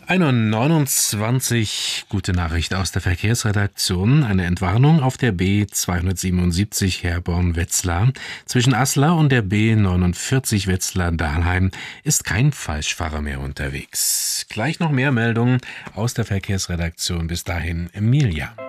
1:29 Uhr, gute Nachricht aus der Verkehrsredaktion. Eine Entwarnung auf der B 277 Herborn-Wetzlar. Zwischen Aslar und der B 49 Wetzlar-Dahlheim ist kein Falschfahrer mehr unterwegs. Gleich noch mehr Meldungen aus der Verkehrsredaktion. Bis dahin, Emilia.